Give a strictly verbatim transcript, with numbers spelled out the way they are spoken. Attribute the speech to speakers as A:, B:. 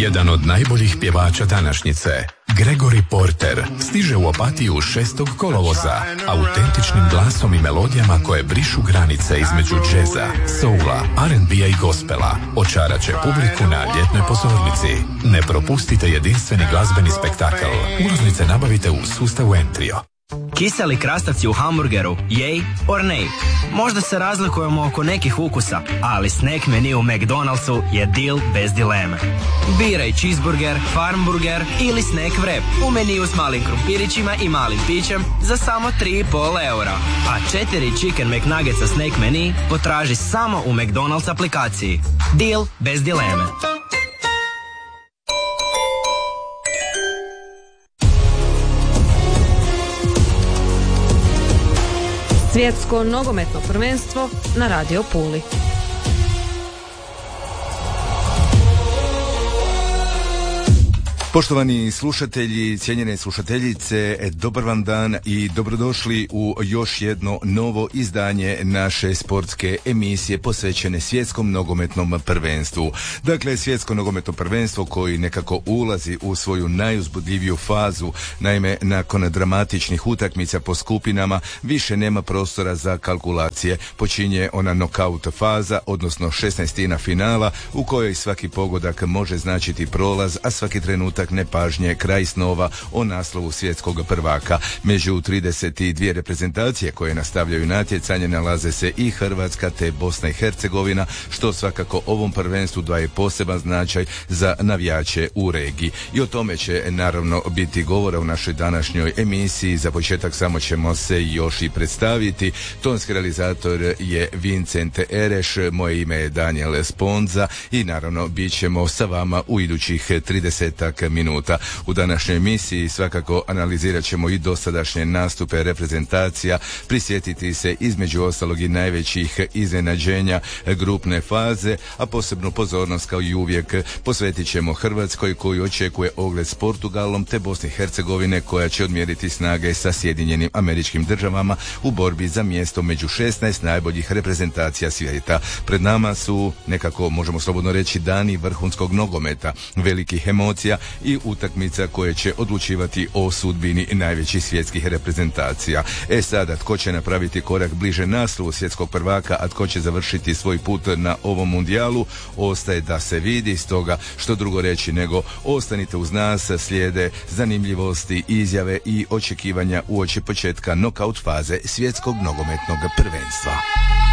A: Jedan od najboljih pjevača današnjice, Gregory Porter, stiže u Opatiju šestog kolovoza, autentičnim glasom i melodijama koje brišu granice između džeza, soula, ar and bi-a i gospela. Očarat će publiku na ljetnoj pozornici. Ne propustite jedinstveni glazbeni spektakl. Ulaznice nabavite u sustavu Entrio.
B: Kiseli krastavci u hamburgeru, yay or nay? Možda se razlikujemo oko nekih ukusa, ali snack menu u McDonald'su je deal bez dileme. Biraj cheeseburger, farmburger ili snack wrap u meniju s malim krumpirićima i malim pićem za samo tri i pol eura. A četiri chicken McNuggetsa snack menu potraži samo u McDonald's aplikaciji. Deal bez dileme.
C: Svjetsko nogometno prvenstvo na Radio Puli.
D: Poštovani slušatelji, cijenjene slušateljice, dobar vam dan i dobrodošli u još jedno novo izdanje naše sportske emisije posvećene svjetskom nogometnom prvenstvu. Dakle, svjetsko nogometno prvenstvo koji nekako ulazi u svoju najuzbudljiviju fazu. Naime, nakon dramatičnih utakmica po skupinama više nema prostora za kalkulacije. Počinje ona nokaut faza, odnosno šesnaestina finala u kojoj svaki pogodak može značiti prolaz, a svaki trenutak nepažnje kraj snova o naslovu svjetskog prvaka. Među trideset dvije reprezentacije koje nastavljaju natjecanje nalaze se i Hrvatska te Bosna i Hercegovina, što svakako ovom prvenstvu daje poseban značaj za navijače u regiji. I o tome će naravno biti govora u našoj današnjoj emisiji. Za početak samo ćemo se još i predstaviti. Tonski realizator je Vincent Ereš, moje ime je Daniel Sponza i naravno bit ćemo sa vama u idućih tridesetak minuta. U današnjoj emisiji svakako analizirat ćemo i dosadašnje nastupe reprezentacija, prisjetiti se između ostalog i najvećih iznenađenja grupne faze, a posebnu pozornost kao i uvijek posvetit ćemo Hrvatskoj koju očekuje ogled s Portugalom te Bosni i Hercegovine koja će odmjeriti snage sa Sjedinjenim Američkim Državama u borbi za mjesto među šesnaest najboljih reprezentacija svijeta. Pred nama su, nekako možemo slobodno reći, dani vrhunskog nogometa, velikih emocija i utakmica koje će odlučivati o sudbini najvećih svjetskih reprezentacija. E sada, tko će napraviti korak bliže naslovu svjetskog prvaka, a tko će završiti svoj put na ovom mundijalu, ostaje da se vidi. Stoga, što drugo reći nego ostanite uz nas, slijede zanimljivosti, izjave i očekivanja uoči početka nokaut faze svjetskog nogometnog prvenstva.